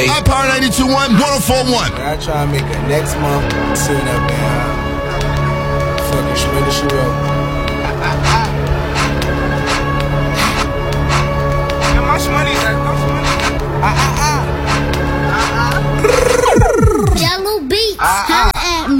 Power 92.1, 104.1. I try to make it next month. Sitting up there, fucking Shredder She Wrote.